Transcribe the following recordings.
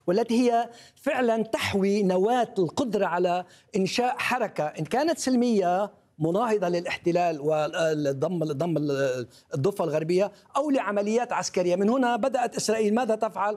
والتي هي فعلا تحوي نواة القدرة على إنشاء حركة إن كانت سلمية مناهضة للاحتلال وضم الضفة الغربية أو لعمليات عسكرية. من هنا بدأت إسرائيل ماذا تفعل؟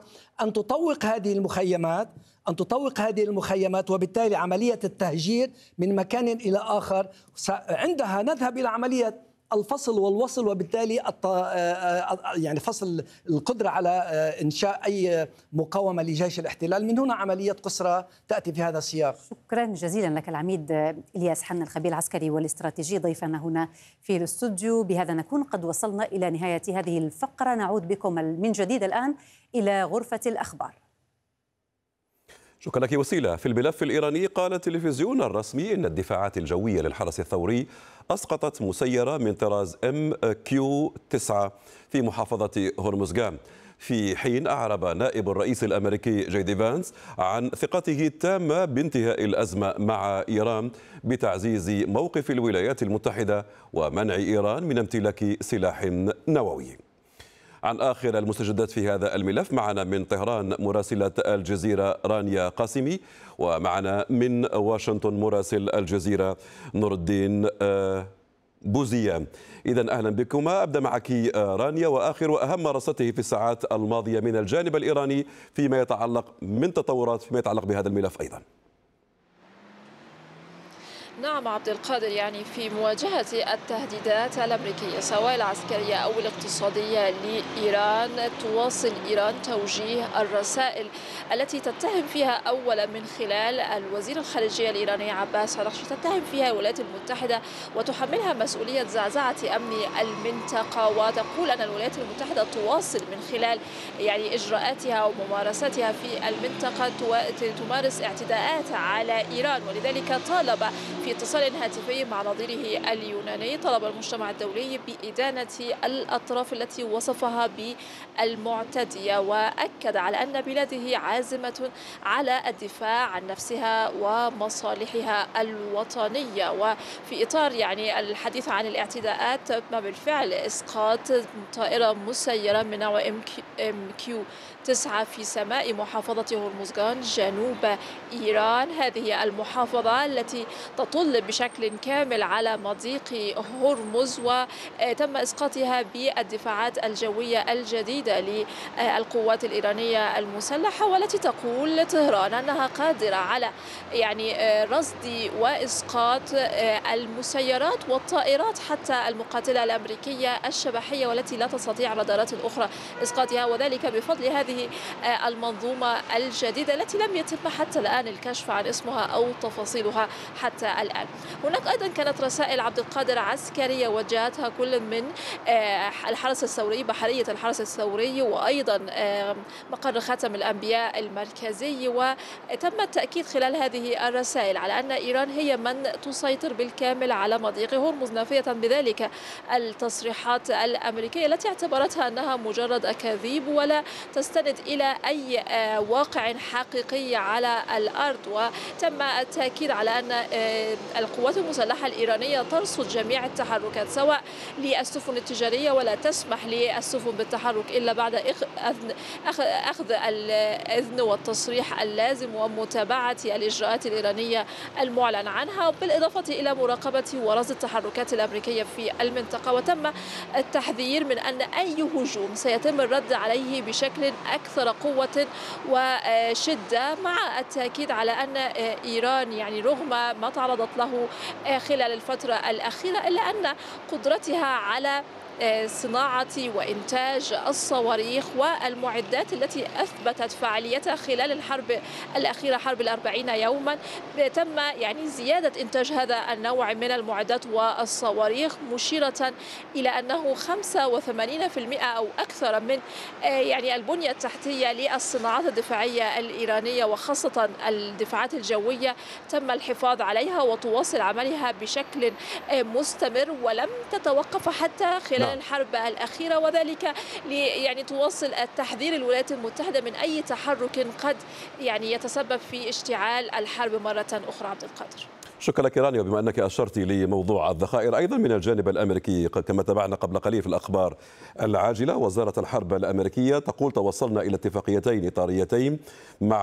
أن تطوق هذه المخيمات وبالتالي عملية التهجير من مكان إلى آخر. عندها نذهب إلى عملية الفصل والوصل، وبالتالي يعني فصل القدرة على إنشاء أي مقاومة لجيش الاحتلال. من هنا عملية قسرى تأتي في هذا السياق. شكرا جزيلا لك العميد إلياس حنا، الخبير العسكري والاستراتيجي، ضيفنا هنا في الاستوديو. بهذا نكون قد وصلنا إلى نهاية هذه الفقرة. نعود بكم من جديد الآن إلى غرفة الأخبار. شكرا لك وسيلة. في الملف الإيراني، قال التلفزيون الرسمي إن الدفاعات الجوية للحرس الثوري أسقطت مسيرة من طراز MQ-9 في محافظة هرمزغان، في حين أعرب نائب الرئيس الأمريكي جي دي فانس عن ثقته التامة بانتهاء الأزمة مع إيران بتعزيز موقف الولايات المتحدة ومنع إيران من امتلاك سلاح نووي. عن آخر المستجدات في هذا الملف، معنا من طهران مراسلة الجزيرة رانيا قاسمي، ومعنا من واشنطن مراسل الجزيرة نور الدين بوزيان. إذن أهلا بكما. أبدأ معك رانيا، وآخر وأهم ما رصدته في الساعات الماضية من الجانب الإيراني فيما يتعلق من تطورات فيما يتعلق بهذا الملف أيضا. نعم عبد القادر، يعني في مواجهة التهديدات الأمريكية سواء العسكرية أو الاقتصادية لإيران، تواصل إيران توجيه الرسائل التي تتهم فيها أولا من خلال الوزير الخارجية الإيراني عباس عراقچي، تتهم فيها الولايات المتحدة وتحملها مسؤولية زعزعة أمن المنطقة، وتقول أن الولايات المتحدة تواصل من خلال يعني إجراءاتها وممارستها في المنطقة تمارس اعتداءات على إيران. ولذلك طالب في اتصال هاتفي مع نظيره اليوناني، طلب المجتمع الدولي بإدانة الأطراف التي وصفها بالمعتدية، وأكد على أن بلاده عازمة على الدفاع عن نفسها ومصالحها الوطنية. وفي إطار يعني الحديث عن الاعتداءات، تم بالفعل إسقاط طائرة مسيرة من نوع MQ-9 في سماء محافظة هرمزغان جنوب إيران. هذه المحافظة التي تطل بشكل كامل على مضيق هرمز، وتم إسقاطها بالدفاعات الجوية الجديدة للقوات الإيرانية المسلحة، والتي تقول طهران أنها قادرة على يعني رصد وإسقاط المسيرات والطائرات حتى المقاتلة الأمريكية الشبحية، والتي لا تستطيع الرادارات الأخرى إسقاطها، وذلك بفضل هذه المنظومة الجديدة التي لم يتم حتى الآن الكشف عن اسمها أو تفاصيلها حتى الآن. هناك أيضا كانت رسائل عبد القادر عسكرية وجهتها كل من الحرس الثوري، بحرية الحرس الثوري، وأيضا مقر خاتم الأنبياء المركزي. وتم التأكيد خلال هذه الرسائل على أن إيران هي من تسيطر بالكامل على مضيق هرمز، نافية بذلك التصريحات الأمريكية التي اعتبرتها أنها مجرد أكاذيب ولا تستند إلى أي واقع حقيقي على الأرض. وتم التأكيد على أن القوات المسلحة الإيرانية ترصد جميع التحركات سواء للسفن التجارية، ولا تسمح للسفن بالتحرك إلا بعد أخذ الإذن والتصريح اللازم ومتابعة الإجراءات الإيرانية المعلن عنها، بالإضافة إلى مراقبة ورصد التحركات الأمريكية في المنطقة. وتم التحذير من أن أي هجوم سيتم الرد عليه بشكل أكثر قوة وشدة، مع التأكيد على أن إيران يعني رغم ما تعرضت له خلال الفترة الأخيرة، إلا أن قدرتها على صناعة وإنتاج الصواريخ والمعدات التي أثبتت فعاليتها خلال الحرب الأخيرة، حرب 40 يوما، تم يعني زيادة إنتاج هذا النوع من المعدات والصواريخ، مشيرة إلى أنه 85% أو أكثر من يعني البنية التحتية للصناعات الدفاعية الإيرانية، وخاصة الدفاعات الجوية، تم الحفاظ عليها وتواصل عملها بشكل مستمر ولم تتوقف حتى خلال الحرب الأخيرة، وذلك يعني تواصل التحذير الولايات المتحدة من أي تحرك قد يعني يتسبب في اشتعال الحرب مرة أخرى. عبد القادر. شكرا لك رانيا. وبما أنك أشرت لموضوع الذخائر أيضا من الجانب الأمريكي، كما تابعنا قبل قليل في الأخبار العاجلة، وزارة الحرب الأمريكية تقول توصلنا إلى اتفاقيتين إطاريتين مع